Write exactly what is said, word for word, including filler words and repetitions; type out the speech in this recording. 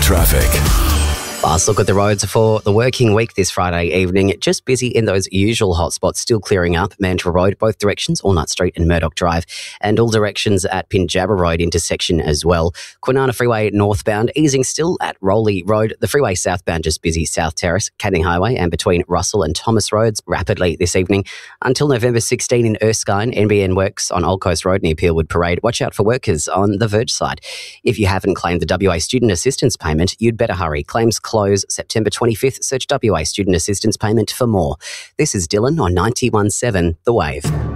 traffic. Last look at the roads for the working week this Friday evening. Just busy in those usual hotspots, still clearing up. Mandurah Road, both directions, Allnut Street and Murdoch Drive, and all directions at Pinjabba Road intersection as well. Kwinana Freeway northbound, easing still at Rowley Road. The freeway southbound just busy, South Terrace, Canning Highway, and between Russell and Thomas Roads rapidly this evening. Until November sixteenth in Erskine, N B N works on Old Coast Road near Peelwood Parade. Watch out for workers on the Verge side. If you haven't claimed the W A Student Assistance Payment, you'd better hurry. Claims close September twenty-fifth. Search W A Student Assistance Payment for more. This is Dylan on ninety-one point seven The Wave.